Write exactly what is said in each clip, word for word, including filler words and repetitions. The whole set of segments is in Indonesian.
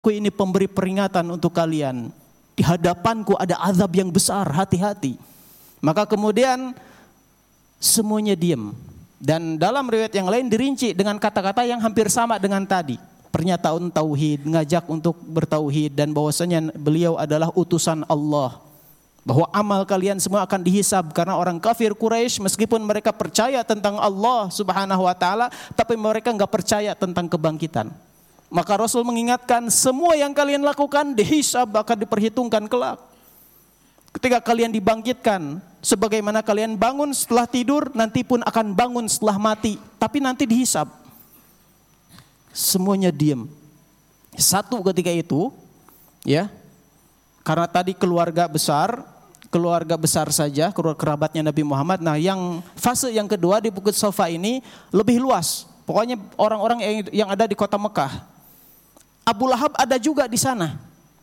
Aku ini pemberi peringatan untuk kalian. Di hadapanku ada azab yang besar, hati-hati. Maka kemudian semuanya diam. Dan dalam riwayat yang lain dirinci dengan kata-kata yang hampir sama dengan tadi. Pernyataan tauhid, ngajak untuk bertauhid, dan bahwasanya beliau adalah utusan Allah. Bahwa amal kalian semua akan dihisab, karena orang kafir Quraisy meskipun mereka percaya tentang Allah Subhanahu wa taala, tapi mereka enggak percaya tentang kebangkitan. Maka Rasul mengingatkan, semua yang kalian lakukan dihisab, akan diperhitungkan kelak. Ketika kalian dibangkitkan, sebagaimana kalian bangun setelah tidur, nanti pun akan bangun setelah mati, tapi nanti dihisab. Semuanya diam. Satu ketika itu, ya, karena tadi keluarga besar, keluarga besar saja, keluarga kerabatnya Nabi Muhammad. Nah, yang fase yang kedua di Bukit Safa ini lebih luas. Pokoknya orang-orang yang, yang ada di kota Mekah. Abu Lahab ada juga di sana.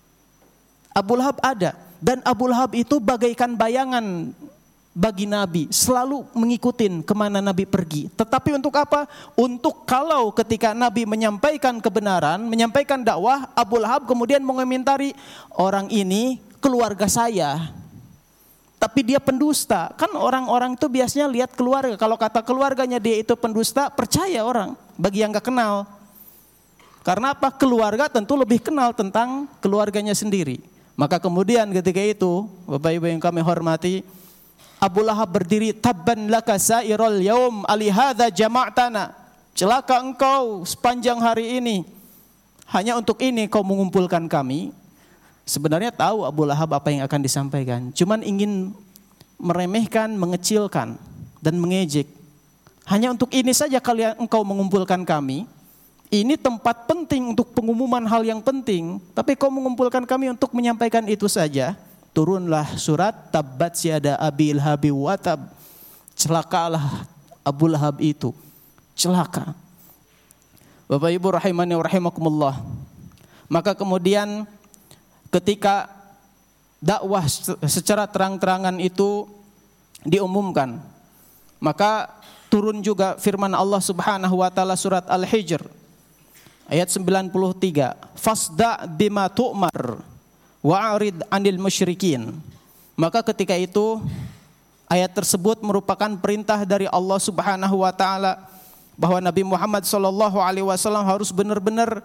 Abu Lahab ada, dan Abu Lahab itu bagaikan bayangan bagi Nabi, selalu mengikutin kemana Nabi pergi. Tetapi untuk apa? Untuk kalau ketika Nabi menyampaikan kebenaran, menyampaikan dakwah, Abu Lahab kemudian mengomentari, orang ini keluarga saya, tapi dia pendusta. Kan orang-orang itu biasanya lihat keluarga. Kalau kata keluarganya dia itu pendusta, percaya orang, bagi yang gak kenal. Karena apa? Keluarga tentu lebih kenal tentang keluarganya sendiri. Maka kemudian ketika itu, Bapak Ibu yang kami hormati, Abu Lahab berdiri, tabban laka sairul yaum alihadza jama'tana. Celaka engkau sepanjang hari ini, hanya untuk ini kau mengumpulkan kami. Sebenarnya tahu Abu Lahab apa yang akan disampaikan, cuman ingin meremehkan, mengecilkan dan mengejek. Hanya untuk ini saja kalian engkau mengumpulkan kami. Ini tempat penting untuk pengumuman hal yang penting, tapi kau mengumpulkan kami untuk menyampaikan itu saja. Turunlah surat tabbat siada abil habi watab. Celakalah Abu Lahab itu, celaka. Bapak Ibu rahimani wa rahimakumullah. Maka kemudian ketika dakwah secara terang-terangan itu diumumkan, maka turun juga firman Allah Subhanahu wa taala surat Al-Hijr ayat sembilan puluh tiga. Fasda bima tu'mar wa'arid 'anil musyrikin. Maka ketika itu ayat tersebut merupakan perintah dari Allah Subhanahu wa taala bahwa Nabi Muhammad sallallahu alaihi wasallam harus benar-benar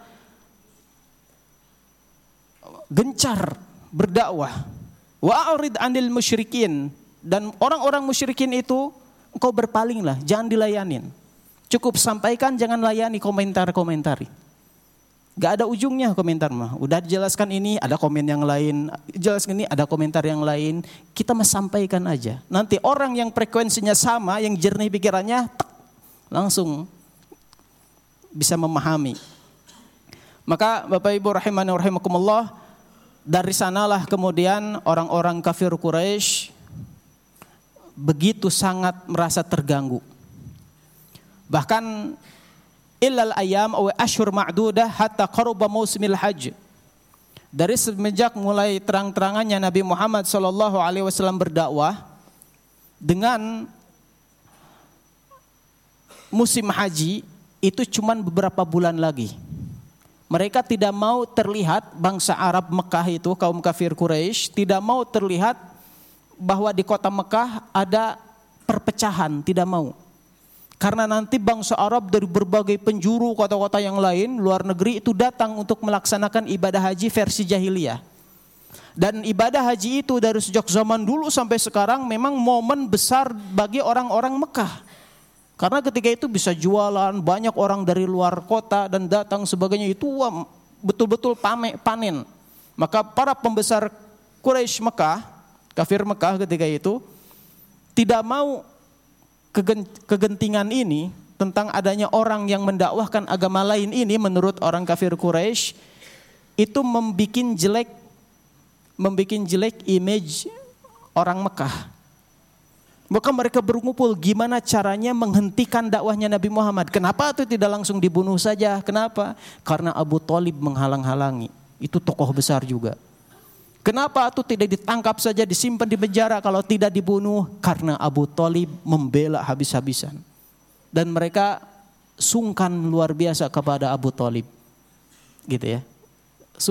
gencar berdakwah. Wa'arid 'anil musyrikin, dan orang-orang musyrikin itu engkau berpalinglah, jangan dilayanin. Cukup sampaikan, jangan layani komentar-komentari. Gak ada ujungnya komentar mah. Udah dijelaskan ini, ada komen yang lain. Jelaskan ini, ada komentar yang lain. Kita mah sampaikan aja. Nanti orang yang frekuensinya sama, yang jernih pikirannya, tek, langsung bisa memahami. Maka Bapak Ibu rahimani wa rahimakumullah, dari sanalah kemudian orang-orang kafir Quraisy begitu sangat merasa terganggu. Bahkan illal ayam aw ashhur ma'dudah hatta qaruba mausimil hajj. Dari semenjak mulai terang-terangannya Nabi Muhammad sallallahu alaihi wasallam berdakwah, dengan musim haji itu cuman beberapa bulan lagi. Mereka tidak mau terlihat, bangsa Arab Mekah itu, kaum kafir Quraisy tidak mau terlihat bahwa di kota Mekah ada perpecahan, tidak mau. Karena nanti bangsa Arab dari berbagai penjuru kota-kota yang lain, luar negeri itu datang untuk melaksanakan ibadah haji versi jahiliyah. Dan ibadah haji itu dari sejak zaman dulu sampai sekarang memang momen besar bagi orang-orang Mekah. Karena ketika itu bisa jualan, banyak orang dari luar kota dan datang sebagainya, itu wah, betul-betul pame, panen. Maka para pembesar Quraisy Mekah, kafir Mekah ketika itu tidak mau kegentingan ini tentang adanya orang yang mendakwahkan agama lain ini, menurut orang kafir Quraisy itu membikin jelek membikin jelek image orang Mekah. Maka mereka berkumpul gimana caranya menghentikan dakwahnya Nabi Muhammad. Kenapa itu tidak langsung dibunuh saja? Kenapa? Karena Abu Thalib menghalang-halangi. Itu tokoh besar juga. Kenapa itu tidak ditangkap saja, disimpan di penjara kalau tidak dibunuh? Karena Abu Thalib membela habis-habisan. Dan mereka sungkan luar biasa kepada Abu Thalib. Gitu ya.